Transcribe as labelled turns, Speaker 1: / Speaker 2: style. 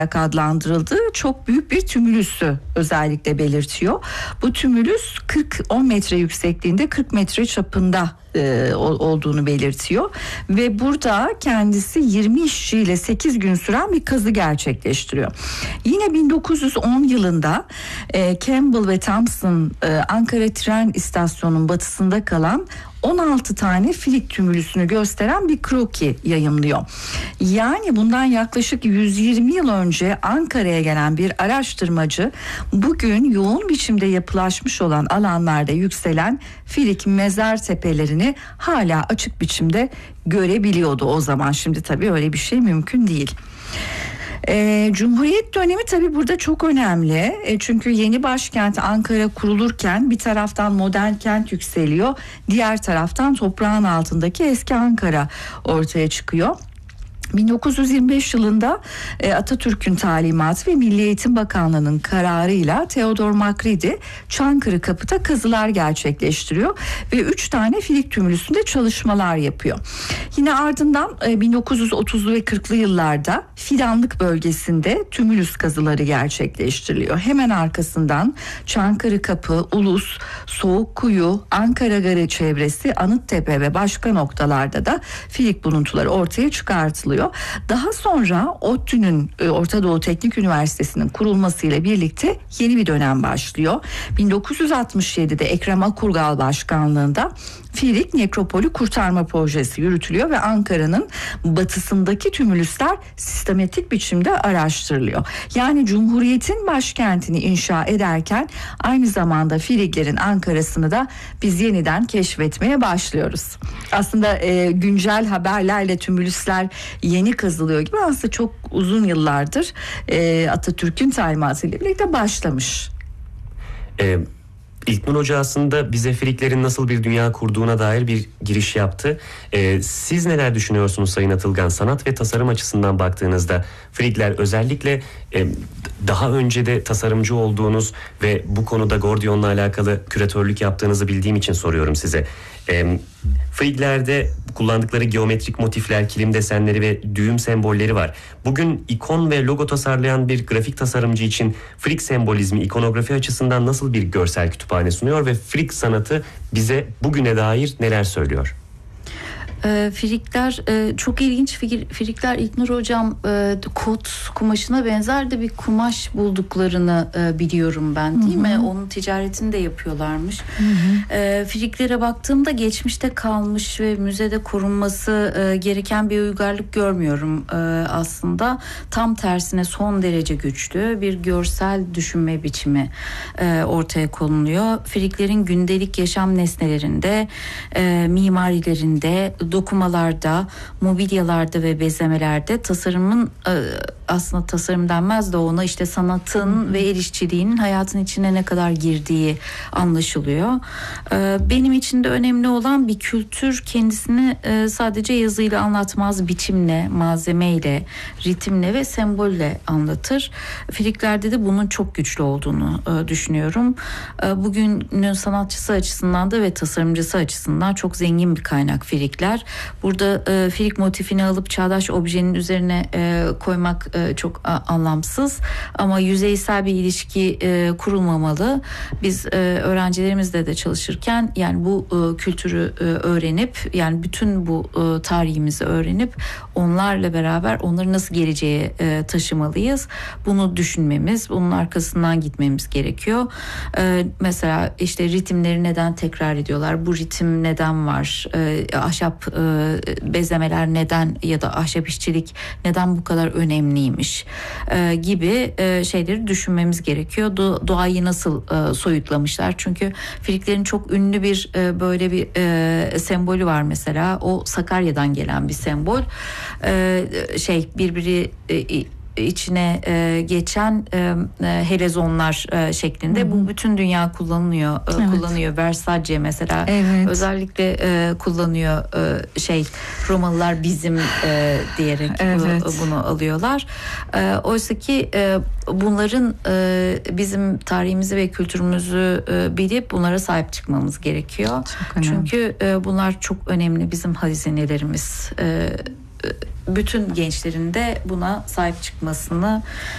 Speaker 1: adlandırıldığı çok büyük bir tümülüsü özellikle belirtiyor. Bu tümülüs 10 metre yüksekliğinde, 40 metre çapında olduğunu belirtiyor ve burada kendisi 20 işçiyle 8 gün süren bir kazı gerçekleştiriyor. Yine 1910 yılında Campbell ve Thompson Ankara tren istasyonunun batısında kalan 16 tane filik tümülüsünü gösteren bir kroki yayımlıyor. Yani bundan yaklaşık 120 yıl önce Ankara'ya gelen bir araştırmacı bugün yoğun biçimde yapılaşmış olan alanlarda yükselen filik mezar tepelerini hala açık biçimde görebiliyordu o zaman. Şimdi tabii öyle bir şey mümkün değil. Cumhuriyet dönemi tabii burada çok önemli. Çünkü yeni başkent Ankara kurulurken bir taraftan modern kent yükseliyor, diğer taraftan toprağın altındaki eski Ankara ortaya çıkıyor. 1925 yılında Atatürk'ün talimatı ve Milli Eğitim Bakanlığı'nın kararıyla Theodor Macready Çankırı Kapı'da kazılar gerçekleştiriyor ve 3 tane filik tümülüsünde çalışmalar yapıyor. Yine ardından 1930'lu ve 40'lı yıllarda Fidanlık bölgesinde tümülüs kazıları gerçekleştiriliyor. Hemen arkasından Çankırı Kapı, Ulus, Soğukkuyu, Ankara Garı çevresi, Anıttepe ve başka noktalarda da filik buluntuları ortaya çıkartılıyor. Daha sonra ODTÜ'nün, Orta Doğu Teknik Üniversitesi'nin kurulmasıyla birlikte yeni bir dönem başlıyor. 1967'de Ekrem Akurgal başkanlığında Filik Nekropolü Kurtarma Projesi yürütülüyor ve Ankara'nın batısındaki tümülüsler sistematik biçimde araştırılıyor. Yani Cumhuriyet'in başkentini inşa ederken aynı zamanda Filiklerin Ankara'sını da biz yeniden keşfetmeye başlıyoruz. Aslında güncel haberlerle tümülüsler yeni kazılıyor gibi, aslında çok uzun yıllardır Atatürk'ün talimatıyla birlikte başlamış.
Speaker 2: İlknur Hoca aslında bize Filiklerin nasıl bir dünya kurduğuna dair bir giriş yaptı. Siz neler düşünüyorsunuz Sayın Atılgan? Sanat ve tasarım açısından baktığınızda Filikler özellikle daha önce de tasarımcı olduğunuz ve bu konuda Gordion'la alakalı küratörlük yaptığınızı bildiğim için soruyorum size. Filikler'de kullandıkları geometrik motifler, kilim desenleri ve düğüm sembolleri var. Bugün ikon ve logo tasarlayan bir grafik tasarımcı için Filik sembolizmi ikonografi açısından nasıl bir görsel kütüphane sunuyor ve Filik sanatı bize bugüne dair neler söylüyor?
Speaker 3: Filikler çok ilginç Filikler. İlknur Hocam kot kumaşına benzer de bir kumaş bulduklarını biliyorum ben, değil mi? Onun ticaretini de yapıyorlarmış. Filiklere baktığımda geçmişte kalmış ve müzede korunması gereken bir uygarlık görmüyorum aslında. Tam tersine son derece güçlü bir görsel düşünme biçimi ortaya konuluyor. Filiklerin gündelik yaşam nesnelerinde, mimarilerinde, dokumalarda, mobilyalarda ve bezemelerde tasarımın, aslında tasarım denmez de ona, işte sanatın ve el işçiliğinin hayatın içine ne kadar girdiği anlaşılıyor. Benim için de önemli olan bir kültür kendisini sadece yazıyla anlatmaz, biçimle, malzemeyle, ritimle ve sembolle anlatır. Filiklerde de bunun çok güçlü olduğunu düşünüyorum. Bugünün sanatçısı açısından da ve tasarımcısı açısından çok zengin bir kaynak Filikler. Burada filik motifini alıp çağdaş objenin üzerine koymak çok anlamsız, ama yüzeysel bir ilişki kurulmamalı. Biz öğrencilerimizle de çalışırken yani bu kültürü öğrenip, yani bütün bu tarihimizi öğrenip onlarla beraber onları nasıl geleceğe taşımalıyız, bunu düşünmemiz, bunun arkasından gitmemiz gerekiyor. Mesela işte ritimleri neden tekrar ediyorlar, bu ritim neden var, ahşap bezemeler neden ya da ahşap işçilik neden bu kadar önemliymiş gibi şeyleri düşünmemiz gerekiyor. Doğayı nasıl soyutlamışlar? Çünkü Filiklerin çok ünlü bir böyle bir sembolü var mesela. O Sakarya'dan gelen bir sembol. Birbiri içine geçen helezonlar şeklinde. Bu bütün dünya kullanıyor. Kullanıyor. Versace mesela özellikle kullanıyor. Romalılar bizim diyerek bunu alıyorlar. Oysa ki bunların bizim tarihimizi ve kültürümüzü bilip bunlara sahip çıkmamız gerekiyor. Çünkü bunlar çok önemli bizim hazinelerimiz. Bütün gençlerin de buna sahip çıkmasını